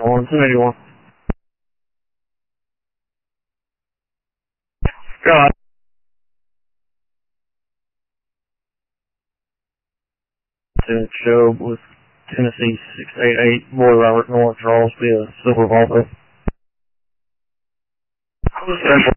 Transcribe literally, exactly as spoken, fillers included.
eighty-one, two eighty-one. God. To show with Tennessee six eight eight, Boy Robert North, Charles, be a Silver Volvo.